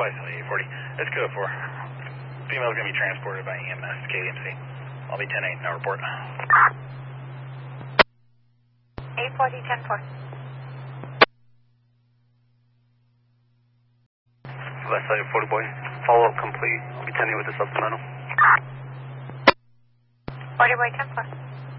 Flight 840. It's code 4. Female's going to be transported by EMS to KDMC. I'll be 10-8, now report. 840, 10-4. West side of 40 boy. Follow-up complete. I'll be 10-8 with the supplemental. 40 boy, 10-4.